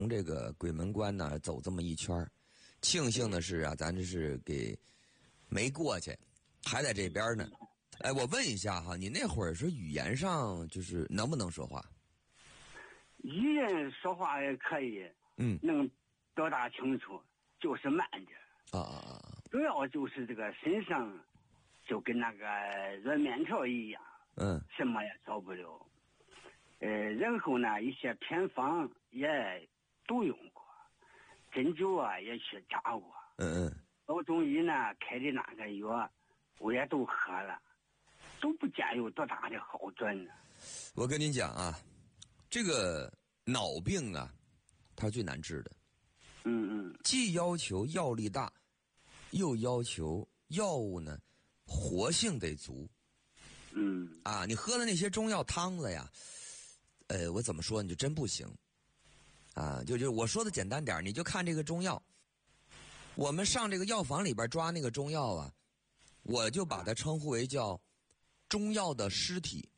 从这个鬼门关呢走这么一圈，庆幸的是啊，咱这是给没过去，还在这边呢。哎，我问一下哈，你那会儿是语言上就是能不能说话？ 语言说话也可以，能表达清楚，就是慢点。主要就是这个身上就跟那个软面条一样，什么也少不了。然后呢，一些偏方也都用过，针灸啊也去扎过，老中医呢开的那个药我也都喝了，都不见有多大的好转呢。 我跟您讲啊，这个脑病啊，它是最难治的。既要求药力大，又要求药物呢活性得足。你喝的那些中药汤子呀，我怎么说你就真不行。就我说的简单点，你就看这个中药，我们上这个药房里边抓那个中药啊，我就把它称呼为叫中药的尸体。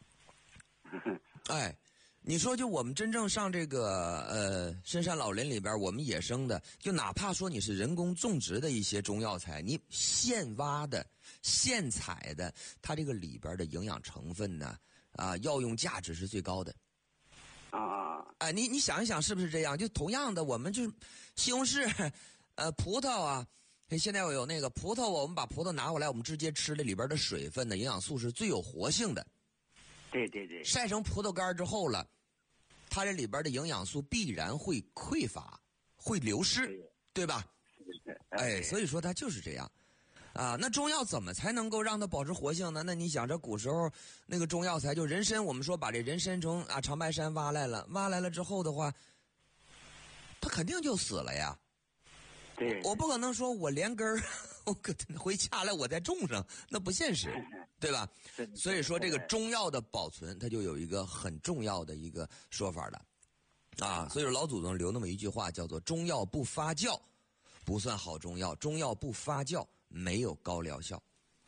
你说就我们真正上这个深山老林里边，我们野生的，就哪怕说你是人工种植的一些中药材，你现挖的、现采的，它这个里边的营养成分呢，药用价值是最高的。你想一想是不是这样？就同样的，我们就是西红柿、葡萄啊，现在有那个葡萄，我们把葡萄拿过来，我们直接吃的里边的水分的营养素是最有活性的。 对， 晒成葡萄干之后了，它这里边的营养素必然会匮乏，会流失，对吧？所以说它就是这样。那中药怎么才能够让它保持活性呢？那你想，这古时候那个中药材就人参，我们说把这人参从长白山挖来了之后的话，它肯定就死了呀。我不可能说我连根儿我回家来我再种上，那不现实，对吧？所以说这个中药的保存，它就有一个很重要的一个说法了。所以说老祖宗留那么一句话，叫做中药不发酵不算好中药，中药不发酵没有高疗效。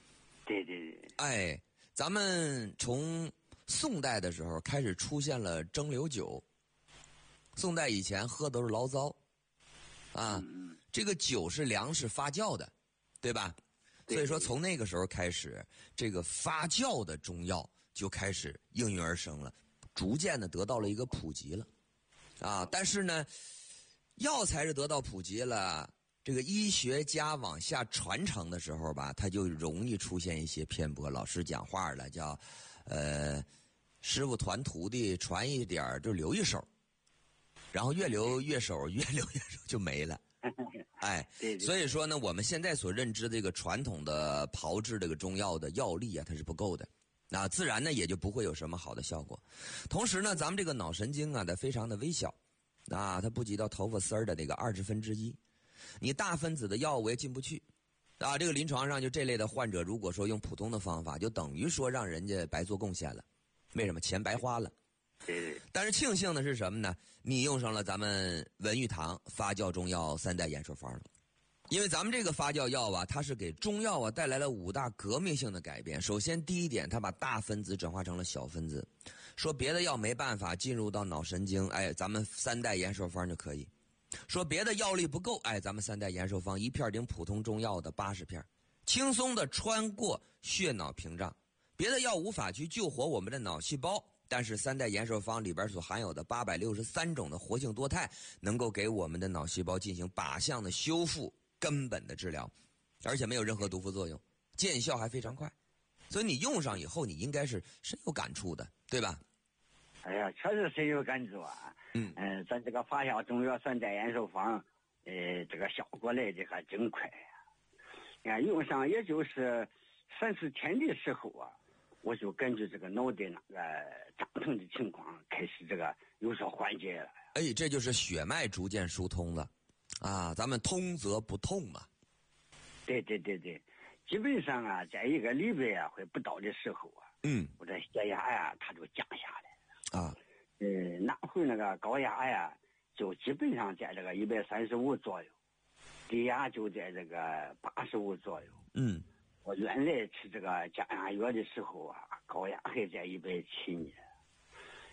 对。咱们从宋代的时候开始出现了蒸馏酒，宋代以前喝都是醪糟这个酒是粮食发酵的，对吧？所以说从那个时候开始，这个发酵的中药就开始应运而生了，逐渐的得到了一个普及了。但是呢，药材是得到普及了，这个医学家往下传承的时候吧，它就容易出现一些偏颇。老师讲话了，叫师傅传徒弟，传一点就留一手，然后越留越手就没了。所以说呢，我们现在所认知这个传统的炮制这个中药的药力它是不够的，自然呢也就不会有什么好的效果。同时呢，咱们这个脑神经它非常的微小，它不及到头发丝儿的这个1/20，你大分子的药物也进不去。这个临床上就这类的患者，如果说用普通的方法，就等于说让人家白做贡献了，为什么？钱白花了。但是庆幸的是什么呢？你用上了咱们文玉堂发酵中药3代延寿方了。因为咱们这个发酵药它是给中药带来了5大革命性的改变。首先第一点，它把大分子转化成了小分子，说别的药没办法进入到脑神经，咱们3代延寿方就可以。说别的药力不够，咱们3代延寿方一片顶普通中药的80片，轻松的穿过血脑屏障。别的药无法去救活我们的脑细胞，但是3代延寿方里边所含有的863种的活性多肽，能够给我们的脑细胞进行靶向的修复，根本的治疗，而且没有任何毒副作用，见效还非常快。所以你用上以后，你应该是深有感触的，对吧？ 确实深有感触啊。咱这个发酵中药3代延寿方，这个效果来的还真快用上也就是3-4天的时候我就感觉这个脑袋那个胀疼的情况开始这个有所缓解了。 这就是血脉逐渐疏通了咱们通则不痛嘛。 对，基本上在1个礼拜会不到的时候我这血压它就降下来了那会那个高压就基本上在这个135左右，低压就在这个85左右。我原来吃这个降压药的时候高压还在170呢。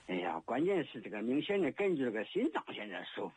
哎呀，关键是这个明显的感觉这个心脏现在舒服。